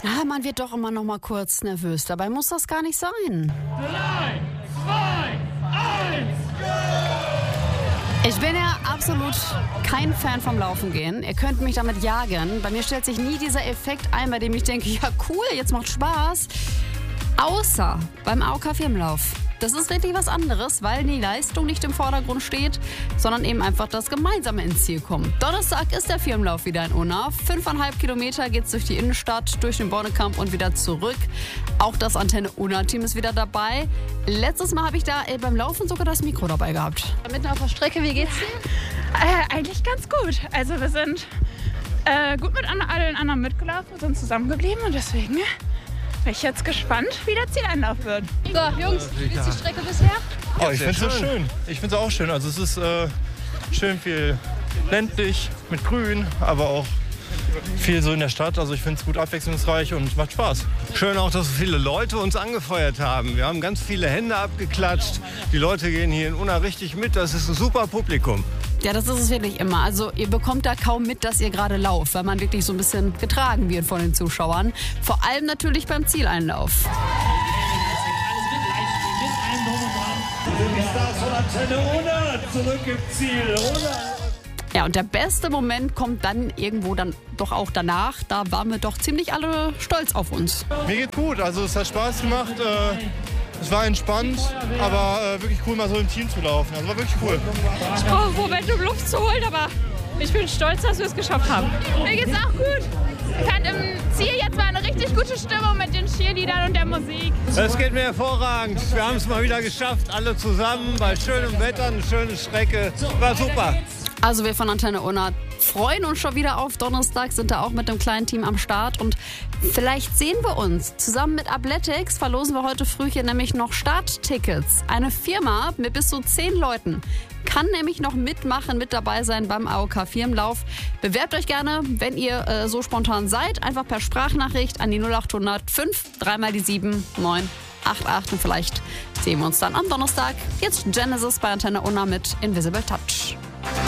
Man wird doch immer noch mal kurz nervös. Dabei muss das gar nicht sein. 3, 2, 1, Ich bin ja absolut kein Fan vom Laufen gehen. Ihr könnt mich damit jagen. Bei mir stellt sich nie dieser Effekt ein, bei dem ich denke, ja cool, jetzt macht Spaß. Außer beim AOK-Firmenlauf. Das ist wirklich was anderes, weil die Leistung nicht im Vordergrund steht, sondern eben einfach das gemeinsame ins Ziel kommen. Donnerstag ist der Firmenlauf wieder in Unna. 5,5 Kilometer geht's durch die Innenstadt, durch den Bornekamp und wieder zurück. Auch das Antenne Unna-Team ist wieder dabei. Letztes Mal habe ich da beim Laufen sogar das Mikro dabei gehabt. Mitten auf der Strecke, wie geht's dir? Eigentlich ganz gut. Also wir sind gut mit allen anderen mitgelaufen, sind zusammengeblieben und deswegen bin ich jetzt gespannt, wie der Zieleinlauf wird. So, Jungs, wie ist die Strecke bisher? Oh, ich finde es schön. Ich finde es auch schön. Also es ist schön viel ländlich mit Grün, aber auch viel so in der Stadt. Also ich finde es gut abwechslungsreich und macht Spaß. Schön auch, dass so viele Leute uns angefeuert haben. Wir haben ganz viele Hände abgeklatscht. Die Leute gehen hier in Unna richtig mit. Das ist ein super Publikum. Ja, das ist es wirklich immer. Also ihr bekommt da kaum mit, dass ihr gerade lauft, weil man wirklich so ein bisschen getragen wird von den Zuschauern. Vor allem natürlich beim Zieleinlauf. Die Stars von Antenne Unna zurück im Ziel. Ja, und der beste Moment kommt dann irgendwo dann doch auch danach. Da waren wir doch ziemlich alle stolz auf uns. Mir geht's gut. Also es hat Spaß gemacht. Es war entspannt, aber wirklich cool, mal so im Team zu laufen. Also war wirklich cool. Ich brauche einen Moment, um Luft zu holen, aber ich bin stolz, dass wir es geschafft haben. Mir geht's auch gut. Ich hatte im Ziel jetzt mal eine richtig gute Stimmung mit den Cheerleadern und der Musik. Es geht mir hervorragend. Wir haben es mal wieder geschafft, alle zusammen, bei schönem Wetter, eine schöne Strecke. War super. Also wir von Antenne Unna freuen uns schon wieder auf Donnerstag, sind da auch mit dem kleinen Team am Start und vielleicht sehen wir uns. Zusammen mit Athletics verlosen wir heute früh hier nämlich noch Starttickets. Eine Firma mit bis zu 10 Leuten kann nämlich noch mitmachen, mit dabei sein beim AOK-Firmenlauf. Bewerbt euch gerne, wenn ihr so spontan seid, einfach per Sprachnachricht an die 0800 5 3 mal die 7 9 88 und vielleicht sehen wir uns dann am Donnerstag. Jetzt Genesis bei Antenne Unna mit Invisible Touch.